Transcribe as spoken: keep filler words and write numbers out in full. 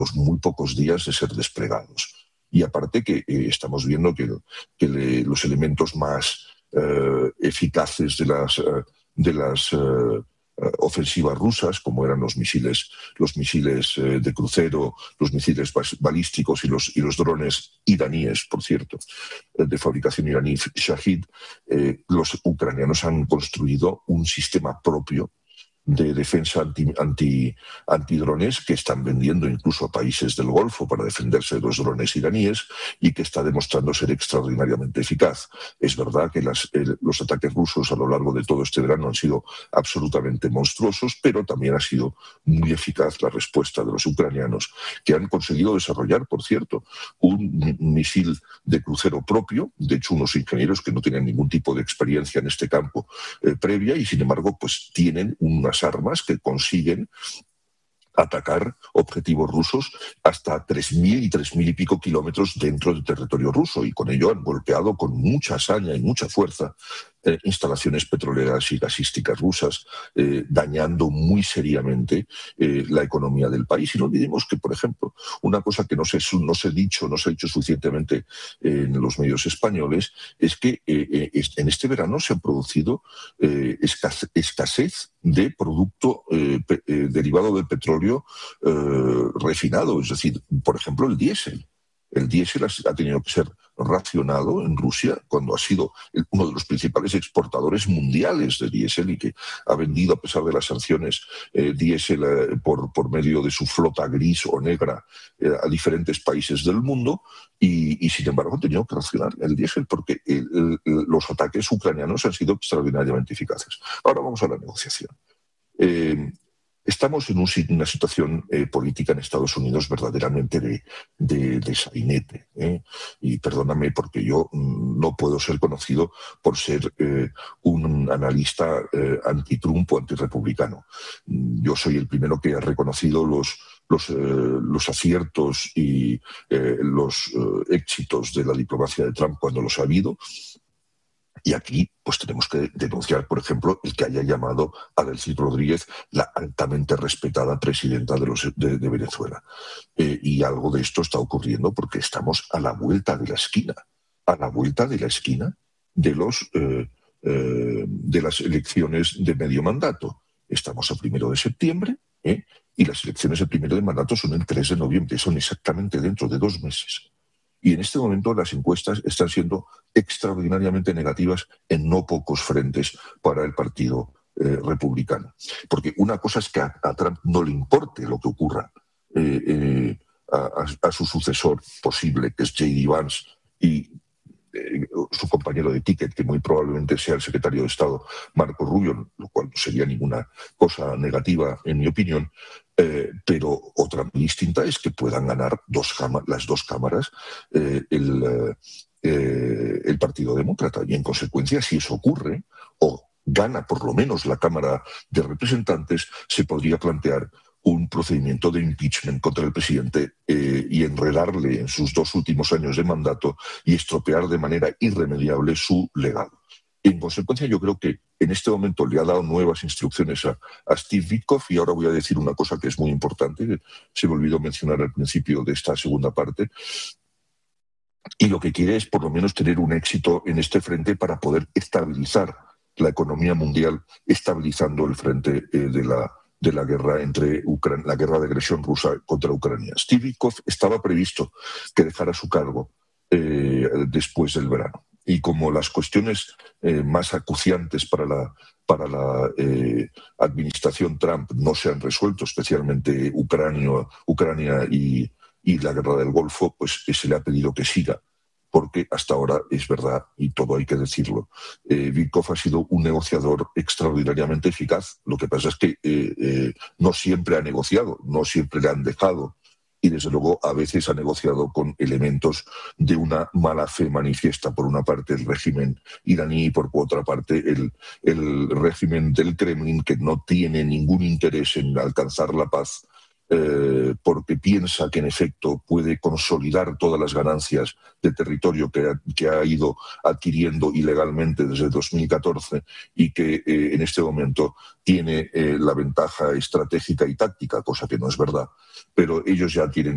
muy pocos días de ser desplegados. Y aparte que eh, estamos viendo que, que le, los elementos más eh, eficaces de las, eh, de las eh, ofensivas rusas, como eran los misiles, los misiles eh, de crucero, los misiles balísticos y los, y los drones iraníes, por cierto, eh, de fabricación iraní Shahid, eh, los ucranianos han construido un sistema propio de defensa anti, anti, antidrones que están vendiendo incluso a países del Golfo para defenderse de los drones iraníes y que está demostrando ser extraordinariamente eficaz. Es verdad que las, el, los ataques rusos a lo largo de todo este verano han sido absolutamente monstruosos, pero también ha sido muy eficaz la respuesta de los ucranianos, que han conseguido desarrollar, por cierto, un misil de crucero propio, de hecho unos ingenieros que no tenían ningún tipo de experiencia en este campo eh, previa y sin embargo pues tienen una armas que consiguen atacar objetivos rusos hasta tres mil y tres mil y pico kilómetros dentro del territorio ruso y con ello han golpeado con mucha hazaña y mucha fuerza eh, instalaciones petroleras y gasísticas rusas, eh, dañando muy seriamente eh, la economía del país. Y no olvidemos que, por ejemplo, una cosa que no se, no se ha dicho, no se ha dicho suficientemente eh, en los medios españoles es que eh, eh, en este verano se ha producido eh, escasez, escasez de producto eh, pe, eh, derivado del petróleo eh, refinado, es decir, por ejemplo, el diésel. El diésel ha tenido que ser racionado en Rusia cuando ha sido uno de los principales exportadores mundiales de diésel y que ha vendido, a pesar de las sanciones, eh, diésel eh, por, por medio de su flota gris o negra eh, a diferentes países del mundo y, y, sin embargo, ha tenido que racionar el diésel porque el, el, los ataques ucranianos han sido extraordinariamente eficaces. Ahora vamos a la negociación. Eh, Estamos en un, una situación eh, política en Estados Unidos verdaderamente de, de, de sainete. ¿eh? Y perdóname porque yo mm, no puedo ser conocido por ser eh, un analista eh, anti-Trump o anti-republicano. Yo soy el primero que ha reconocido los, los, eh, los aciertos y eh, los eh, éxitos de la diplomacia de Trump cuando los ha habido. Y aquí pues tenemos que denunciar, por ejemplo, el que haya llamado a Delcy Rodríguez la altamente respetada presidenta de, los, de, de Venezuela. Eh, y algo de esto está ocurriendo porque estamos a la vuelta de la esquina, a la vuelta de la esquina de, los, eh, eh, de las elecciones de medio mandato. Estamos a primero de septiembre ¿eh? y las elecciones de primero de mandato son el tres de noviembre, son exactamente dentro de dos meses. Y en este momento las encuestas están siendo extraordinariamente negativas en no pocos frentes para el Partido eh, Republicano. Porque una cosa es que a, a Trump no le importe lo que ocurra eh, eh, a, a su sucesor posible, que es J D Vance, y eh, su compañero de ticket, que muy probablemente sea el secretario de Estado, Marco Rubio, lo cual no sería ninguna cosa negativa, en mi opinión. Eh, pero otra muy distinta es que puedan ganar dos las dos cámaras eh, el, eh, el Partido Demócrata. Y en consecuencia, si eso ocurre, o gana por lo menos la Cámara de Representantes, se podría plantear un procedimiento de impeachment contra el presidente eh, y enredarle en sus dos últimos años de mandato y estropear de manera irremediable su legado. En consecuencia, yo creo que en este momento le ha dado nuevas instrucciones a, a Steve Witkoff y ahora voy a decir una cosa que es muy importante, que se me olvidó mencionar al principio de esta segunda parte, y lo que quiere es por lo menos tener un éxito en este frente para poder estabilizar la economía mundial, estabilizando el frente eh, de la de la guerra entre Ucrania, la guerra de agresión rusa contra Ucrania. Steve Witkoff estaba previsto que dejara su cargo eh, después del verano. Y como las cuestiones eh, más acuciantes para la, para la eh, administración Trump no se han resuelto, especialmente Ucrania, Ucrania y, y la guerra del Golfo, pues se le ha pedido que siga. Porque hasta ahora es verdad, y todo hay que decirlo, eh, Witkoff ha sido un negociador extraordinariamente eficaz. Lo que pasa es que eh, eh, no siempre ha negociado, no siempre le han dejado. Y desde luego a veces ha negociado con elementos de una mala fe manifiesta, por una parte el régimen iraní y por otra parte el, el régimen del Kremlin, que no tiene ningún interés en alcanzar la paz eh, porque piensa que en efecto puede consolidar todas las ganancias de territorio que ha, que ha ido adquiriendo ilegalmente desde dos mil catorce y que eh, en este momento tiene eh, la ventaja estratégica y táctica, cosa que no es verdad, pero ellos ya tienen